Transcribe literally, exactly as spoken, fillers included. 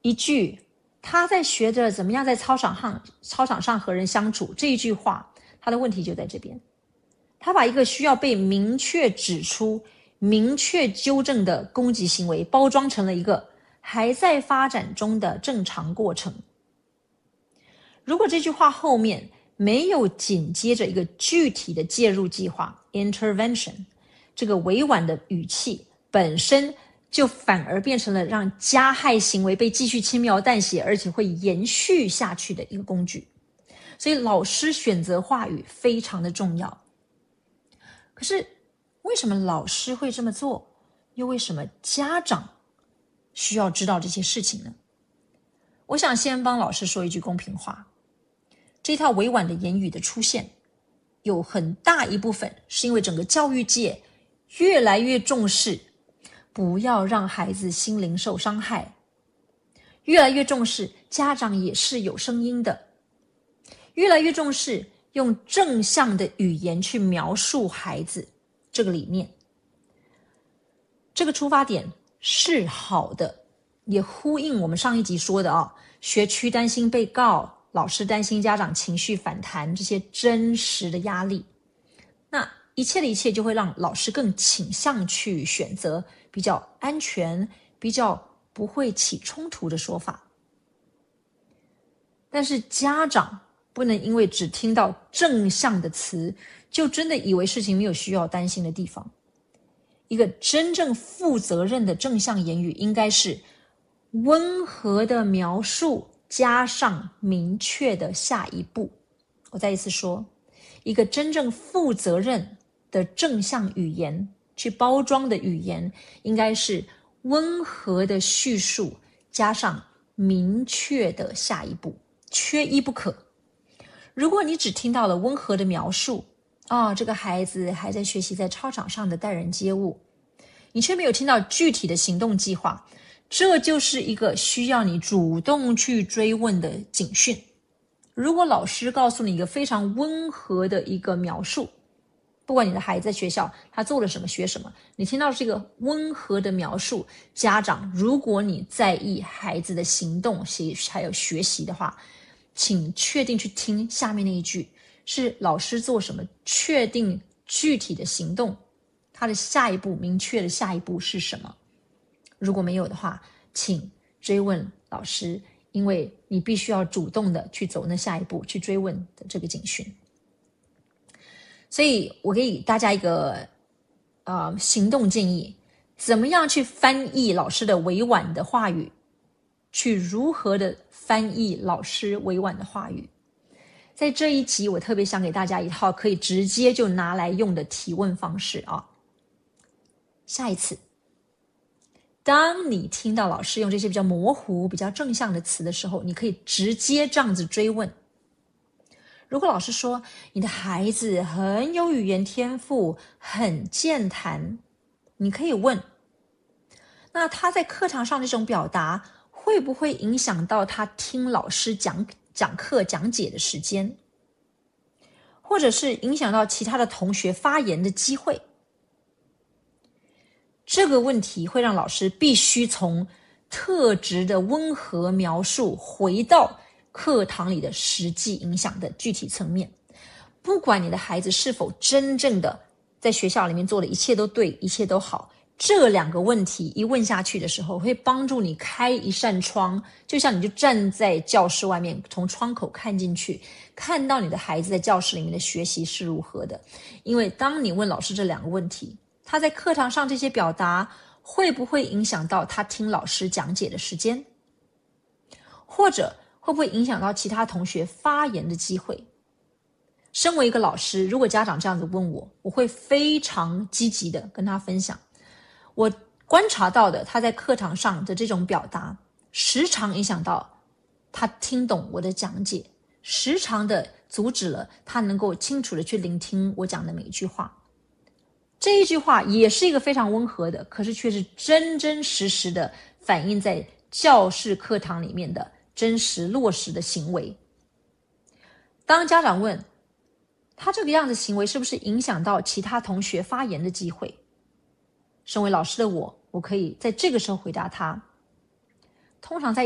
一句他在学着怎么样在操场上操场上和人相处，这一句话他的问题就在这边。他把一个需要被明确指出、明确纠正的攻击行为包装成了一个还在发展中的正常过程。如果这句话后面没有紧接着一个具体的介入计划 intervention， 这个委婉的语气本身就反而变成了让加害行为被继续轻描淡写，而且会延续下去的一个工具。所以老师选择话语非常的重要。可是为什么老师会这么做？又为什么家长需要知道这些事情呢？我想先帮老师说一句公平话，这套委婉的言语的出现，有很大一部分是因为整个教育界越来越重视不要让孩子心灵受伤害，越来越重视家长也是有声音的，越来越重视用正向的语言去描述孩子这个理念。这个出发点是好的，也呼应我们上一集说的啊，学区担心被告，老师担心家长情绪反弹，这些真实的压力。那一切的一切就会让老师更倾向去选择比较安全、比较不会起冲突的说法。但是家长不能因为只听到正向的词，就真的以为事情没有需要担心的地方。一个真正负责任的正向言语应该是温和的描述加上明确的下一步。我再一次说，一个真正负责任的正向语言去包装的语言应该是温和的叙述加上明确的下一步，缺一不可。如果你只听到了温和的描述，哦，这个孩子还在学习在操场上的待人接物，你却没有听到具体的行动计划，这就是一个需要你主动去追问的警讯。如果老师告诉你一个非常温和的一个描述，不管你的孩子在学校他做了什么学什么，你听到这个温和的描述，家长如果你在意孩子的行动还有学习的话，请确定去听下面那一句，是老师做什么，确定具体的行动，他的下一步明确的下一步是什么。如果没有的话，请追问老师，因为你必须要主动的去走那下一步，去追问的这个警讯。所以我给大家一个呃行动建议，怎么样去翻译老师的委婉的话语，去如何的翻译老师委婉的话语。在这一集我特别想给大家一套可以直接就拿来用的提问方式啊。下一次当你听到老师用这些比较模糊比较正向的词的时候，你可以直接这样子追问。如果老师说你的孩子很有语言天赋，很健谈，你可以问，那他在课堂上这种表达会不会影响到他听老师讲讲课讲解的时间，或者是影响到其他的同学发言的机会？这个问题会让老师必须从特质的温和描述回到课堂里的实际影响的具体层面。不管你的孩子是否真正的在学校里面做的一切都对，一切都好，这两个问题一问下去的时候，会帮助你开一扇窗，就像你就站在教室外面，从窗口看进去，看到你的孩子在教室里面的学习是如何的。因为当你问老师这两个问题，他在课堂上这些表达会不会影响到他听老师讲解的时间，或者会不会影响到其他同学发言的机会？身为一个老师，如果家长这样子问我，我会非常积极的跟他分享我观察到的他在课堂上的这种表达，时常影响到他听懂我的讲解，时常的阻止了他能够清楚的去聆听我讲的每一句话。这一句话也是一个非常温和的，可是却是真真实实的反映在教室课堂里面的真实落实的行为。当家长问他这个样子行为是不是影响到其他同学发言的机会，身为老师的我，我可以在这个时候回答他，通常在